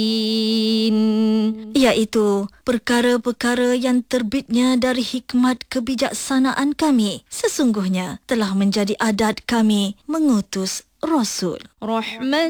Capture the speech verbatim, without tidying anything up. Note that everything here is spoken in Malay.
iaitu perkara-perkara yang terbitnya dari hikmat kebijaksanaan kami. Sesungguhnya telah menjadi adat kami mengutus Rasul. Rahmatan